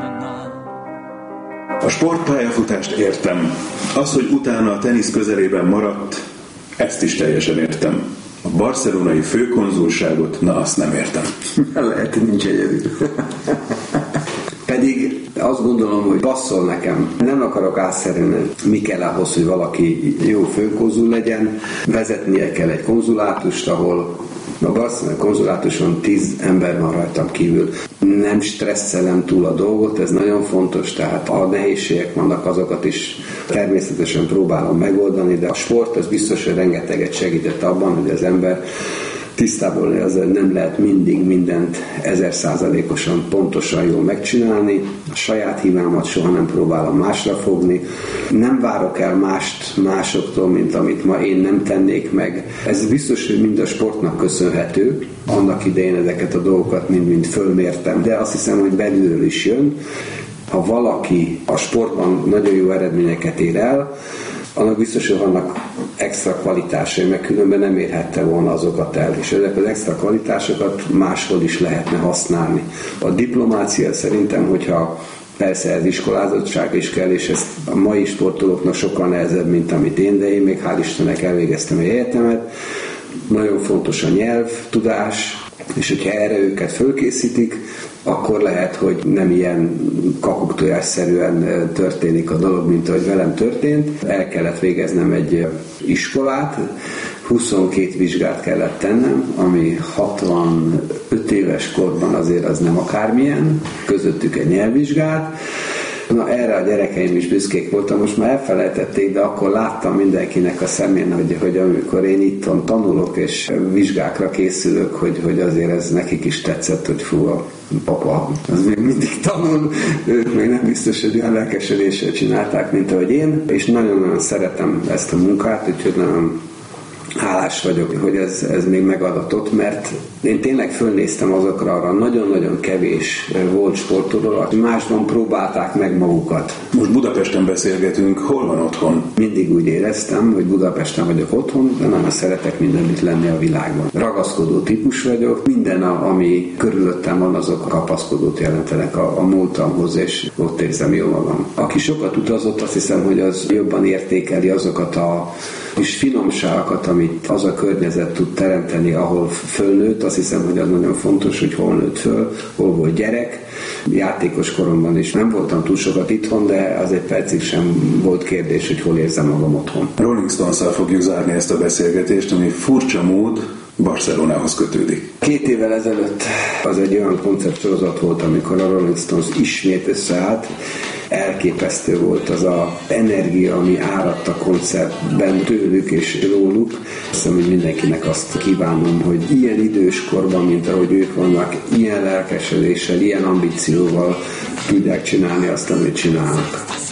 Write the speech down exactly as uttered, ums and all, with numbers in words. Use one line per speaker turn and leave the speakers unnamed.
A sportpályafutást értem. Az, hogy utána a tenisz közelében maradt, ezt is teljesen értem. A barcelonai főkonzulságot, na azt nem értem.
Lehet, hogy nincs egyedül. Pedig azt gondolom, hogy passzol nekem. Nem akarok átszerűen, mi kell ahhoz, hogy valaki jó főkonzul legyen. Vezetnie kell egy konzulátust, ahol a barcelonai konzulátuson tíz ember van rajtam kívül. Nem stresszelem túl a dolgot, ez nagyon fontos, tehát a nehézségek vannak, azokat is természetesen próbálom megoldani, de a sport az biztos, hogy rengeteget segített abban, hogy az ember tisztában lenni, azért nem lehet mindig mindent ezer százalékosan pontosan jól megcsinálni. A saját hibámat soha nem próbálom másra fogni. Nem várok el mást másoktól, mint amit ma én nem tennék meg. Ez biztos, hogy mind a sportnak köszönhető. Annak idején ezeket a dolgokat mind-mind fölmértem, de azt hiszem, hogy belülről is jön. Ha valaki a sportban nagyon jó eredményeket ér el, annak biztos, hogy vannak extra kvalitásai, meg különben nem érhette volna azokat el. És ezek az extra kvalitásokat máshol is lehetne használni. A diplomácia szerintem, hogyha persze ez iskolázottság is kell, és ez a mai sportolóknak sokkal nehezebb, mint amit én, de én még hál' Istennek elvégeztem egy egyetemet. Nagyon fontos a nyelv, tudás, és hogyha erre őket fölkészítik, akkor lehet, hogy nem ilyen kakuktojásszerűen történik a dolog, mint ahogy velem történt. El kellett végeznem egy iskolát, huszonkét vizsgát kellett tennem, ami hatvanöt éves korban azért az nem akármilyen, közöttük egy nyelvvizsgát. Na, erre a gyerekeim is büszkék voltam, most már elfelejtették, de akkor láttam mindenkinek a szemén, hogy, hogy amikor én itthon tanulok és vizsgákra készülök, hogy, hogy azért ez nekik is tetszett, hogy fú, a papa az még mindig tanul, ők még nem biztos, hogy olyan lelkesedéssel csinálták, mint ahogy én, és nagyon-nagyon szeretem ezt a munkát, úgyhogy nagyon hálás vagyok, hogy ez, ez még megadatott, mert én tényleg fölnéztem azokra, arra nagyon-nagyon kevés volt sportoló, akik másban próbálták meg magukat.
Most Budapesten beszélgetünk, hol van otthon?
Mindig úgy éreztem, hogy Budapesten vagyok otthon, de nagyon szeretek mindenütt lenni a világban. Ragaszkodó típus vagyok, minden, ami körülöttem van, azok kapaszkodót jelentenek a, a múltamhoz, és ott érzem jól magam. Aki sokat utazott, azt hiszem, hogy az jobban értékeli azokat a kis finomságokat, amit az a környezet tud teremteni, ahol fölnőtt. Azt hiszem, hogy az nagyon fontos, hogy hol nőtt föl, hol volt gyerek. Játékos koromban is nem voltam túl sokat itthon, de az egy percig sem volt kérdés, hogy hol érzem magam otthon.
Rolling Stones-szal fogjuk zárni ezt a beszélgetést, ami furcsa mód Barcelonához kötődik.
Két évvel ezelőtt az egy olyan koncertsorozat volt, amikor a Rolling Stones ismét összeállt. Elképesztő volt az a energia, ami áradt a koncertben tőlük és róluk. Azt hiszem, hogy mindenkinek azt kívánom, hogy ilyen idős korban, mint ahogy ők vannak, ilyen lelkesedéssel, ilyen ambícióval tudják csinálni azt, amit csinálnak.